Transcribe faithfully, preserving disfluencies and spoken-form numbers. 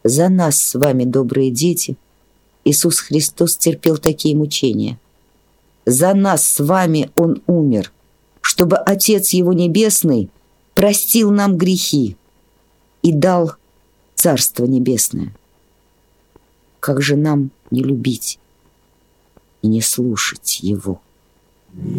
За нас с вами, добрые дети, Иисус Христос терпел такие мучения. За нас с вами Он умер, чтобы Отец Его Небесный простил нам грехи и дал Царство Небесное. Как же нам не любить и не слушать Его?